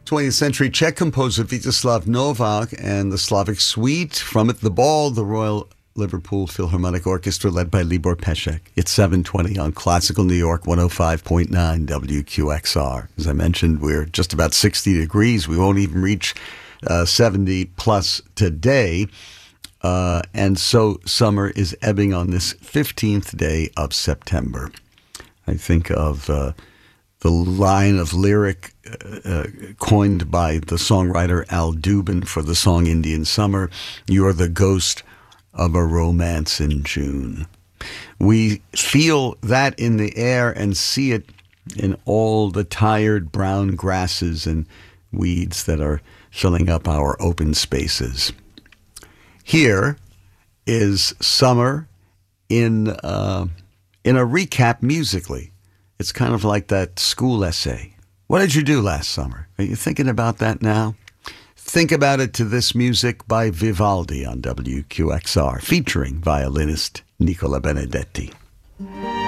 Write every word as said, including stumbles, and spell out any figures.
twentieth century Czech composer Vítězslav Novak and the Slavic Suite. From it, The Ball, the Royal Liverpool Philharmonic Orchestra led by Libor Pesek. It's seven twenty on Classical New York one oh five point nine W Q X R. As I mentioned, we're just about sixty degrees. We won't even reach uh, seventy plus today. Uh, and so summer is ebbing on this fifteenth day of September. I think of uh, the line of lyric uh, uh, coined by the songwriter Al Dubin for the song Indian Summer, "You're the ghost of a romance in June." We feel that in the air and see it in all the tired brown grasses and weeds that are filling up our open spaces. Here is summer in uh, in a recap musically. It's kind of like that school essay. What did you do last summer? Are you thinking about that now? Think about it to this music by Vivaldi on W Q X R, featuring violinist Nicola Benedetti.